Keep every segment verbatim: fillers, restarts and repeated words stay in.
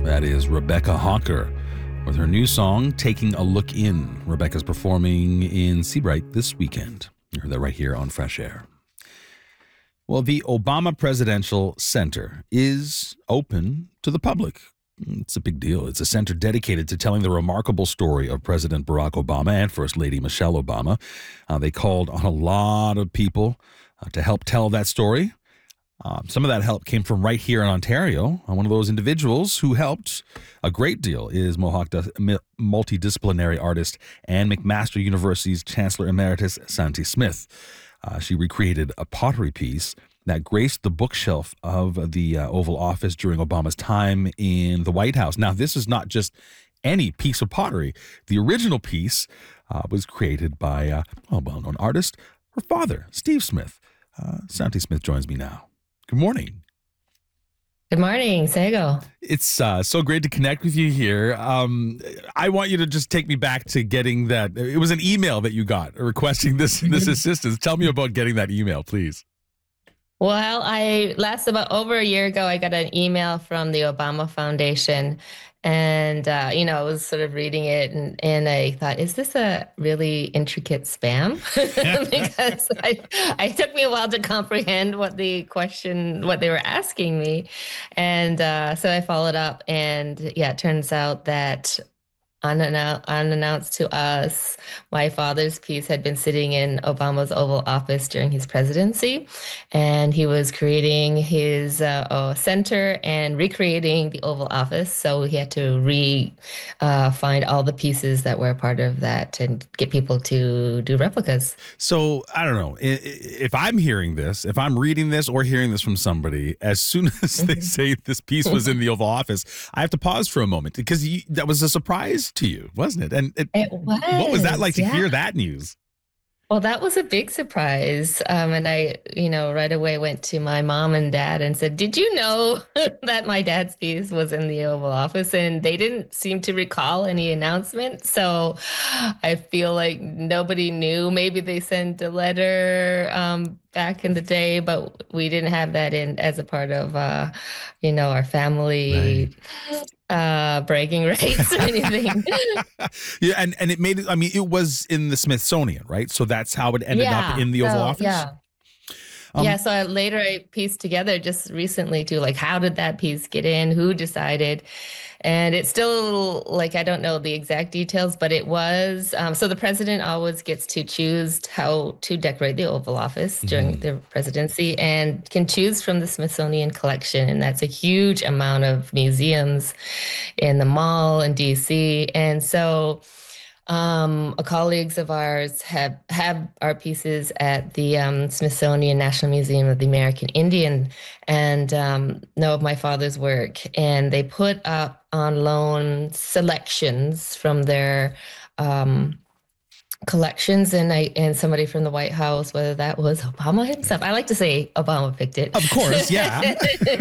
That is Rebecca Hawker with her new song, Taking a Look In. Rebecca's performing in Seabright this weekend. You heard that right here on Fresh Air. Well, the Obama Presidential Center is open to the public. It's a big deal. It's a center dedicated to telling the remarkable story of President Barack Obama and First Lady Michelle Obama. Uh, they called on a lot of people uh, to help tell that story. Uh, some of that help came from right here in Ontario. Uh, one of those individuals who helped a great deal is Mohawk du- multidisciplinary artist and McMaster University's Chancellor Emeritus Santi Smith. Uh, she recreated a pottery piece that graced the bookshelf of the uh, Oval Office during Obama's time in the White House. Now, this is not just any piece of pottery. The original piece uh, was created by uh, a well-known artist, her father, Steve Smith. Uh, Santi Smith joins me now. Good morning. Good morning, Sego. It's uh, so great to connect with you here. Um, I want you to just take me back to getting that. It was an email that you got requesting this this assistance. Tell me about getting that email, please. Well, I last about over a year ago, I got an email from the Obama Foundation. And, uh, you know, I was sort of reading it and, and I thought, is this a really intricate spam? Because I, I took me a while to comprehend what the question, what they were asking me. And uh, so I followed up and yeah, it turns out that Unannou- unannounced to us, my father's piece had been sitting in Obama's Oval Office during his presidency, and he was creating his uh, uh, center and recreating the Oval Office. So he had to re uh, find all the pieces that were a part of that and get people to do replicas. So I don't know if I'm hearing this, if I'm reading this or hearing this from somebody, as soon as they say this piece was in the Oval Office, I have to pause for a moment because you, that was a surprise to you, wasn't it? And it, it was. What was that like to yeah. hear that news? Well, that was a big surprise. Um, and I, you know, right away went to my mom and dad and said, did you know that my dad's piece was in the Oval Office? And they didn't seem to recall any announcement. So I feel like nobody knew. Maybe they sent a letter um, back in the day, but we didn't have that in as a part of, uh, you know, our family. Right. Uh, bragging rights or anything. yeah, and, and it made it, I mean, it was in the Smithsonian, right? So that's how it ended yeah, up in the Oval so, Office? Yeah. Um, yeah, so I later I pieced together just recently too, like how did that piece get in? Who decided? And it's still like, I don't know the exact details, but it was, um, so the president always gets to choose how to decorate the Oval Office during mm-hmm. the presidency and can choose from the Smithsonian collection. And that's a huge amount of museums in the mall in D C. And so Um, colleagues of ours have, have our pieces at the um, Smithsonian National Museum of the American Indian and um, know of my father's work. And they put up on loan selections from their um, collections, and I and somebody from the White House, whether that was Obama himself. I like to say Obama picked it. Of course, yeah.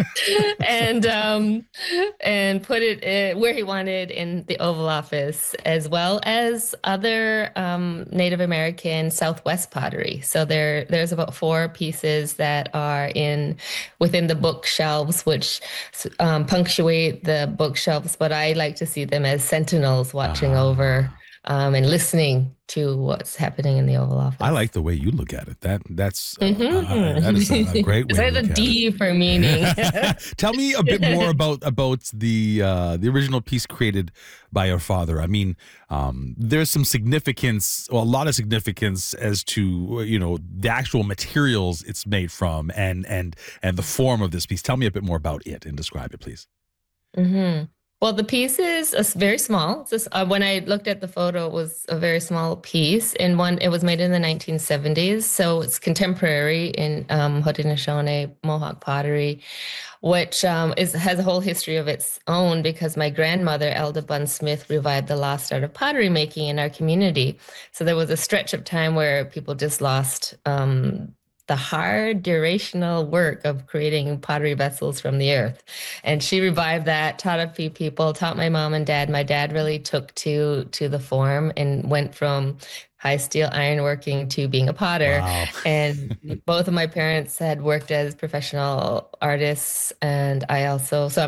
and um, and put it in where he wanted in the Oval Office, as well as other um, Native American Southwest pottery. So there there's about four pieces that are in within the bookshelves, which um, punctuate the bookshelves, but I like to see them as sentinels watching uh-huh. over um, and listening to what's happening in the Oval Office. I like the way you look at it. That that's uh, mm-hmm. uh, that is a, a great way. Is that a D for meaning? Tell me a bit more about about the uh, the original piece created by your father. I mean, um, there's some significance, well, a lot of significance as to you know the actual materials it's made from and and and the form of this piece. Tell me a bit more about it and describe it, please. Mm-hmm. Well, the piece is uh, very small. Just, uh, when I looked at the photo, it was a very small piece. And one, it was made in the nineteen seventies, so it's contemporary in um, Haudenosaunee Mohawk pottery, which um, is has a whole history of its own because my grandmother, Elda Bunn Smith, revived the lost art of pottery making in our community. So there was a stretch of time where people just lost um, the hard durational work of creating pottery vessels from the earth. And she revived that, taught a few people, taught my mom and dad. My dad really took to to the form and went from high steel ironworking to being a potter. Wow. And both of my parents had worked as professional artists. And I also, so I'm